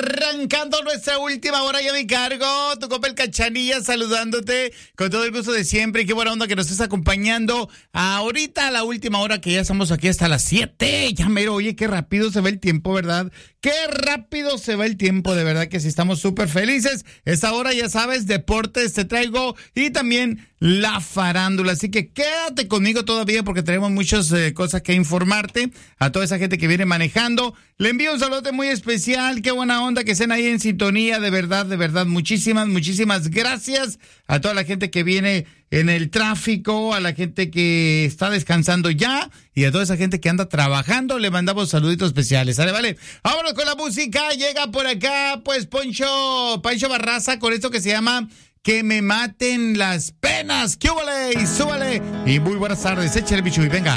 arrancando nuestra última hora ya de cargo. Tu compa el Cachanilla saludándote con todo el gusto de siempre. Y qué buena onda que nos estés acompañando ahorita a la última hora, que ya estamos aquí hasta las 7. Ya mero, oye, qué rápido se va el tiempo, ¿verdad? Qué rápido se va el tiempo, de verdad que sí estamos súper felices. Esta hora, ya sabes, deportes te traigo y también la farándula. Así que quédate conmigo todavía porque tenemos muchas cosas que informarte. A toda esa gente que viene manejando, le envío un saludo muy especial. Qué buena onda que estén ahí en sintonía. De verdad, muchísimas gracias a toda la gente que viene en el tráfico, a la gente que está descansando ya y a toda esa gente que anda trabajando. Le mandamos saluditos especiales. Vale. Vámonos con la música. Llega por acá, pues, Pancho Barraza con esto que se llama Que me maten las penas. ¡Qué óvale! ¡Súbale! Y muy buenas tardes. Échale, bicho, y venga.